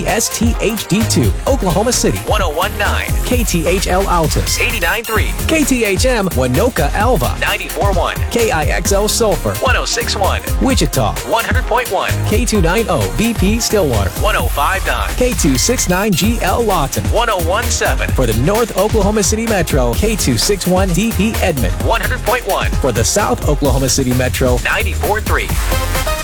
STHD2, Oklahoma City, 101.9, KTHL Altus, 89.3, KTHM Winoka Alva, 94.1, KIXL Sulphur, 106.1, Wichita, 100.1, K290 BP Stillwater, 105.9, K269GL Lawton. 101.7, For the North Oklahoma City Metro, K261DP Edmond. 100.1, For the South Oklahoma City Metro, 94.3.